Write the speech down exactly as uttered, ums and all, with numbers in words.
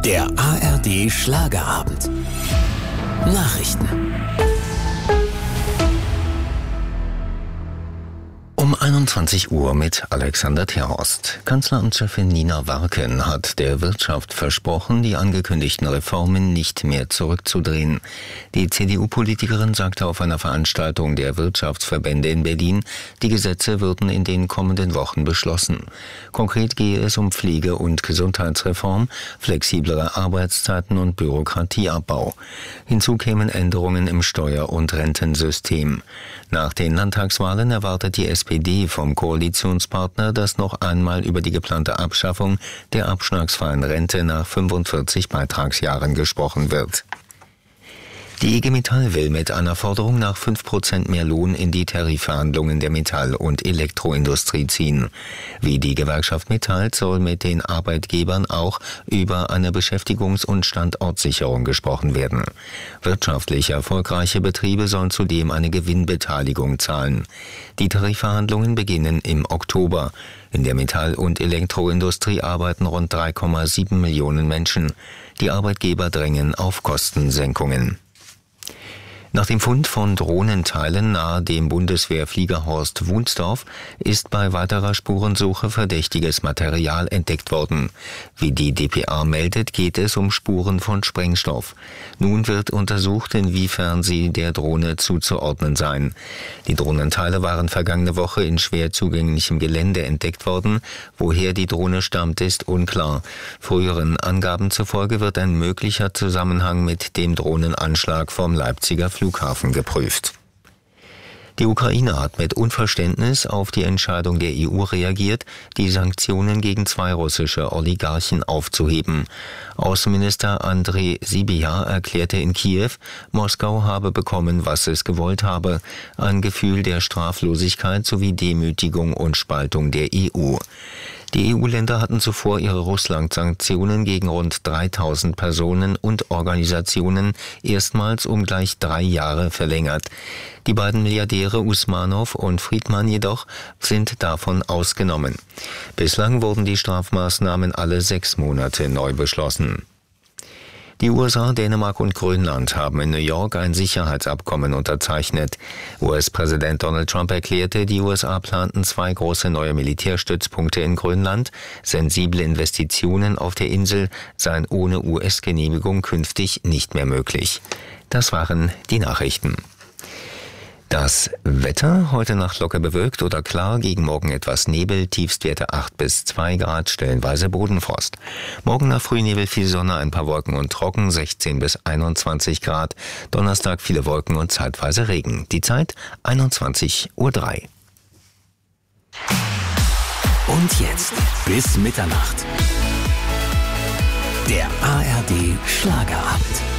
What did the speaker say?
Der A R D Schlagerabend. Nachrichten. Um einundzwanzig Uhr mit Alexander Terhorst. Kanzleramtschefin Nina Warken hat der Wirtschaft versprochen, die angekündigten Reformen nicht mehr zurückzudrehen. Die C D U-Politikerin sagte auf einer Veranstaltung der Wirtschaftsverbände in Berlin, die Gesetze würden in den kommenden Wochen beschlossen. Konkret gehe es um Pflege- und Gesundheitsreform, flexiblere Arbeitszeiten und Bürokratieabbau. Hinzu kämen Änderungen im Steuer- und Rentensystem. Nach den Landtagswahlen erwartet die S P D vom Koalitionspartner, dass noch einmal über die geplante Abschaffung der abschlagsfreien Rente nach fünfundvierzig Beitragsjahren gesprochen wird. Die I G Metall will mit einer Forderung nach fünf Prozent mehr Lohn in die Tarifverhandlungen der Metall- und Elektroindustrie ziehen. Wie die Gewerkschaft mitteilt, soll mit den Arbeitgebern auch über eine Beschäftigungs- und Standortsicherung gesprochen werden. Wirtschaftlich erfolgreiche Betriebe sollen zudem eine Gewinnbeteiligung zahlen. Die Tarifverhandlungen beginnen im Oktober. In der Metall- und Elektroindustrie arbeiten rund drei Komma sieben Millionen Menschen. Die Arbeitgeber drängen auf Kostensenkungen. Nach dem Fund von Drohnenteilen nahe dem Bundeswehrfliegerhorst Wunsdorf ist bei weiterer Spurensuche verdächtiges Material entdeckt worden. Wie die D P A meldet, geht es um Spuren von Sprengstoff. Nun wird untersucht, inwiefern sie der Drohne zuzuordnen seien. Die Drohnenteile waren vergangene Woche in schwer zugänglichem Gelände entdeckt worden. Woher die Drohne stammt, ist unklar. Früheren Angaben zufolge wird ein möglicher Zusammenhang mit dem Drohnenanschlag vom Leipziger Flughafen Flughafen geprüft. Die Ukraine hat mit Unverständnis auf die Entscheidung der E U reagiert, die Sanktionen gegen zwei russische Oligarchen aufzuheben. Außenminister Andrei Sybiha erklärte in Kiew, Moskau habe bekommen, was es gewollt habe, ein Gefühl der Straflosigkeit sowie Demütigung und Spaltung der E U. Die E U-Länder hatten zuvor ihre Russland-Sanktionen gegen rund dreitausend Personen und Organisationen erstmals um gleich drei Jahre verlängert. Die beiden Milliardäre Usmanow und Friedman jedoch sind davon ausgenommen. Bislang wurden die Strafmaßnahmen alle sechs Monate neu beschlossen. Die U S A, Dänemark und Grönland haben in New York ein Sicherheitsabkommen unterzeichnet. U S-Präsident Donald Trump erklärte, die U S A planten zwei große neue Militärstützpunkte in Grönland. Sensible Investitionen auf der Insel seien ohne U S-Genehmigung künftig nicht mehr möglich. Das waren die Nachrichten. Das Wetter, heute Nacht locker bewölkt oder klar, gegen Morgen etwas Nebel, Tiefstwerte acht bis zwei Grad, stellenweise Bodenfrost. Morgen nach Frühnebel viel Sonne, ein paar Wolken und trocken, sechzehn bis einundzwanzig Grad. Donnerstag viele Wolken und zeitweise Regen. Die Zeit einundzwanzig Uhr drei. Und jetzt bis Mitternacht. Der A R D Schlagerabend.